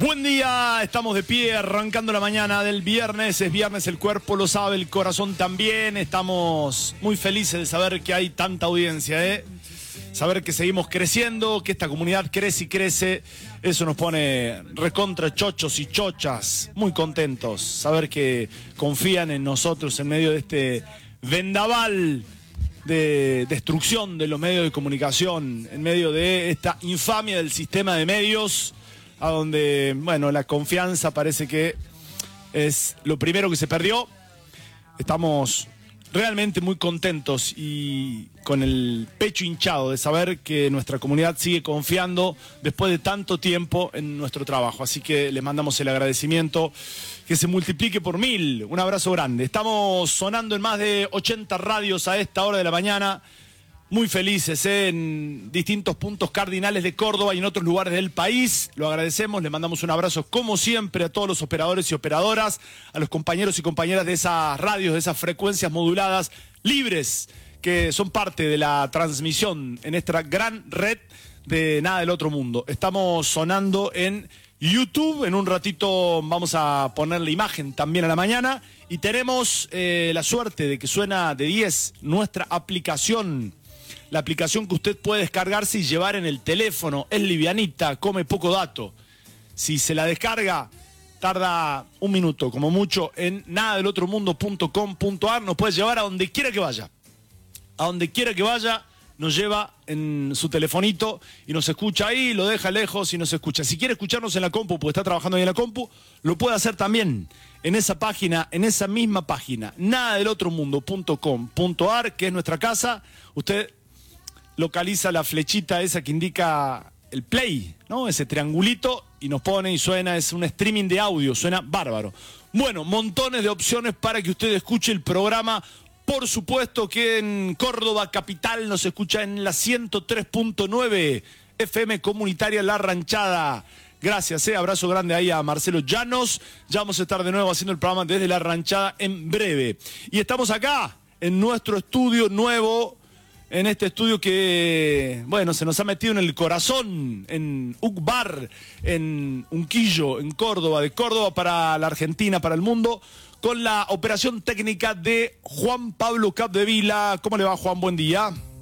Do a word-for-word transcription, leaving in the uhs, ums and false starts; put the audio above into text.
Buen día, estamos de pie, arrancando la mañana del viernes. Es viernes, el cuerpo lo sabe, el corazón también. Estamos muy felices de saber que hay tanta audiencia, ¿eh? Saber que seguimos creciendo, que esta comunidad crece y crece. Eso nos pone recontra chochos y chochas, muy contentos. Saber que confían en nosotros en medio de este vendaval de destrucción de los medios de comunicación, en medio de esta infamia del sistema de medios, a donde, bueno, la confianza parece que es lo primero que se perdió. Estamos realmente muy contentos y con el pecho hinchado de saber que nuestra comunidad sigue confiando después de tanto tiempo en nuestro trabajo. Así que le mandamos el agradecimiento, que se multiplique por mil. Un abrazo grande. Estamos sonando en más de ochenta radios a esta hora de la mañana. Muy felices, ¿eh? En distintos puntos cardinales de Córdoba y en otros lugares del país. Lo agradecemos, le mandamos un abrazo como siempre a todos los operadores y operadoras, a los compañeros y compañeras de esas radios, de esas frecuencias moduladas libres que son parte de la transmisión en esta gran red de Nada del Otro Mundo. Estamos sonando en YouTube, en un ratito vamos a poner la imagen también a la mañana y tenemos eh, la suerte de que suena de diez nuestra aplicación. La aplicación que usted puede descargarse y llevar en el teléfono. Es livianita, come poco dato. Si se la descarga, tarda un minuto, como mucho, en nada del otro mundo punto com punto a r. Nos puede llevar a donde quiera que vaya. A donde quiera que vaya, nos lleva en su telefonito y nos escucha ahí, lo deja lejos y nos escucha. Si quiere escucharnos en la compu, porque está trabajando ahí en la compu, lo puede hacer también en esa página, en esa misma página, nada del otro mundo punto com punto a r, que es nuestra casa. Usted localiza la flechita esa que indica el play, ¿no? Ese triangulito, y nos pone y suena, es un streaming de audio, suena bárbaro. Bueno, montones de opciones para que usted escuche el programa. Por supuesto que en Córdoba capital nos escucha en la ciento tres punto nueve F M comunitaria La Ranchada. Gracias, eh. Abrazo grande ahí a Marcelo Llanos. Ya vamos a estar de nuevo haciendo el programa desde La Ranchada en breve. Y estamos acá, en nuestro estudio nuevo, en este estudio que, bueno, se nos ha metido en el corazón, en Ucbar, en Unquillo, en Córdoba, de Córdoba para la Argentina, para el mundo, con la operación técnica de Juan Pablo Capdevila. ¿Cómo le va, Juan? Buen día.